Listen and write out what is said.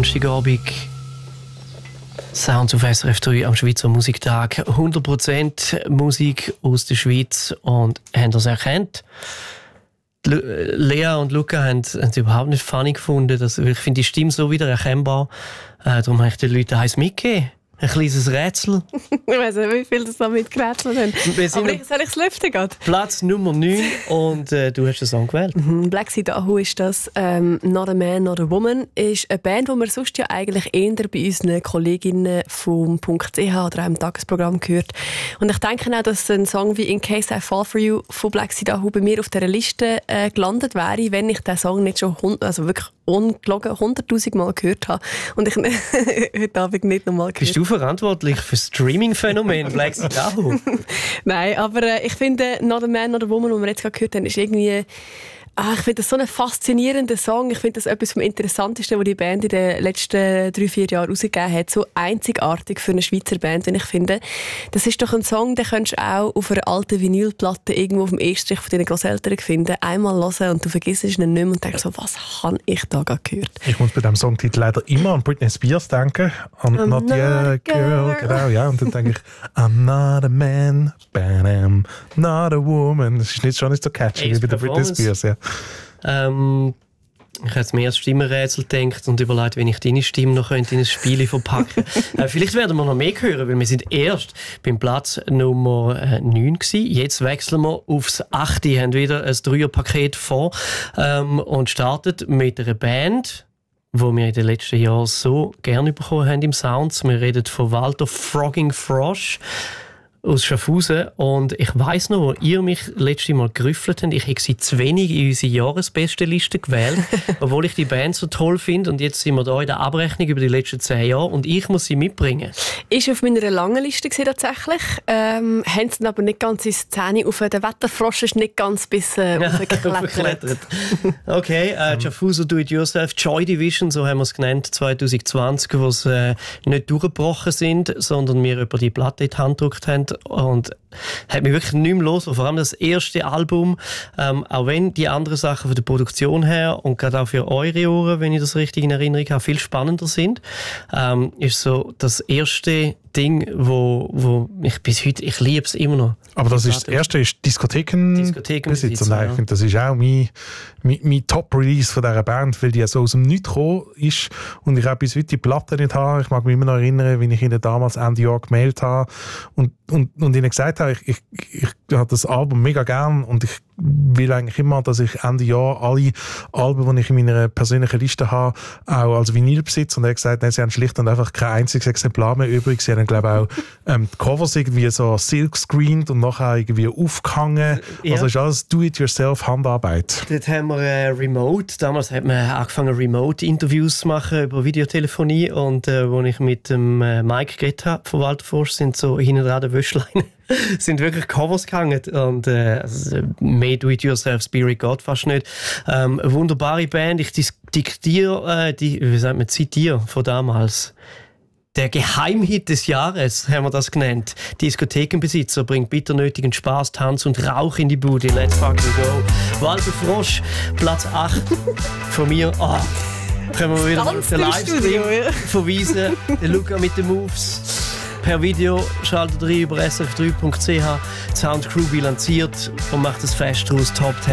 Donnerstagabend. Sounds auf SRF 3 am Schweizer Musiktag. 100% Musik aus der Schweiz. Und haben das erkannt? Lea und Luca haben es überhaupt nicht funny gefunden. Ich finde die Stimme so wieder erkennbar. Darum habe ich den Leuten eins mitgegeben. Ein kleines Rätsel. Ich weiss nicht, wie viel das damit gerätselt haben. Aber soll ich es lüften gerade? Platz Nummer 9 und du hast den Song gewählt. Black Idaho ist das. Not a Man, Not a Woman ist eine Band, die man sonst ja eigentlich eher bei unseren Kolleginnen vom .ch oder auch im Tagesprogramm gehört. Und ich denke auch, dass ein Song wie In Case I Fall For You von Black Idaho bei mir auf dieser Liste gelandet wäre, wenn ich den Song nicht schon wirklich ungelogen 100'000 Mal gehört habe und ich heute Abend nicht nochmal gehört. Bist du verantwortlich für das Streaming-Phänomen Black Idaho? Nein, aber ich finde Not a Man, Not a Woman, den wir jetzt gerade gehört haben, ist irgendwie... ich finde das so ein faszinierender Song. Ich finde das etwas vom Interessantesten, was die Band in den letzten 3-4 Jahren rausgegeben hat. So einzigartig für eine Schweizer Band, wenn ich finde. Das ist doch ein Song, den könntest du auch auf einer alten Vinylplatte irgendwo auf dem Estrich von deinen Grosseltern finden. Einmal hören und du vergisst ihn nicht mehr und denkst so, was habe ich da gerade gehört? Ich muss bei diesem Songtitel leider immer an Britney Spears denken. An I'm Not a Girl. Genau, ja. Und dann denke ich, I'm not a man, bam, not a woman. Das ist schon nicht so catchy wie bei der Britney Spears, ja. Ich habe jetzt mehr als Stimmenrätsel gedacht und überlegt, wenn ich deine Stimme noch in ein Spiel verpacken könnte. Vielleicht werden wir noch mehr hören, weil wir sind erst beim Platz Nummer 9 gewesen. Jetzt wechseln wir aufs 8. Wir haben wieder ein 3er-Paket vor und starten mit einer Band, die wir in den letzten Jahren so gerne bekommen haben im Sounds. Wir reden von Walter Frogging Frosch aus Schaffhausen. Und ich weiss noch, wo ihr mich letztes Mal gerüffelt habt, ich habe sie zu wenig in unsere Jahresbestenliste gewählt, obwohl ich die Band so toll finde. Und jetzt sind wir da in der Abrechnung über die letzten 10 Jahre und ich muss sie mitbringen. Ist auf meiner langen Liste tatsächlich. Haben sie dann aber nicht ganz ins Zähne auf. Der Wetterfrosch ist nicht ganz bis aufgeklettert. Okay, Schaffhausen Do-It-Yourself, Joy Division, so haben wir es genannt, 2020, wo sie nicht durchgebrochen sind, sondern mir über die Platte in die Hand gedrückt haben. Und hat mich wirklich nicht mehr los. Vor allem das erste Album, auch wenn die anderen Sachen von der Produktion her und gerade auch für eure Ohren, wenn ich das richtig in Erinnerung habe, viel spannender sind, ist so das erste Ding, wo ich bis heute, ich liebe es immer noch. Aber das erste ist Diskothekenbesitz. Und ich finde, das ist auch mein Top-Release von dieser Band, weil die ja so aus dem Nichts gekommen ist und ich auch bis heute die Platte nicht habe. Ich mag mich immer noch erinnern, wie ich ihnen damals Ende Jahr gemeldet habe und ihnen gesagt habe, ich habe das Album mega gern und ich will eigentlich immer, dass ich Ende Jahr alle Alben, die ich in meiner persönlichen Liste habe, auch als Vinyl besitze. Und er hat gesagt, nein, sie haben schlicht und einfach kein einziges Exemplar mehr übrig. Sie haben, glaube ich, auch die Covers irgendwie so silkscreened und nachher irgendwie aufgehangen. Ja. Also ist alles Do-it-yourself Handarbeit. Dort haben wir Remote. Damals hat man angefangen, Remote-Interviews zu machen über Videotelefonie. Und wo ich mit dem Mike geredet habe von Walter Frosch, sind so hinten dran der Wäschlein sind wirklich Covers gehangen und mehr Do-it-yourself Spirit geht fast nicht. Eine wunderbare Band. Ich zitiere von damals. Der Geheimhit des Jahres, haben wir das genannt. Diskothekenbesitzer bringt bitter nötigen Spaß, Tanz und Rauch in die Bude. Let's fucking go. Walter Frosch, Platz 8 von mir. Können wir wieder auf den Livestream verweisen. Der Luca mit den Moves. Per Video schaltet rein über srf3.ch. Die Soundcrew bilanziert und macht das Fest aus Top 10.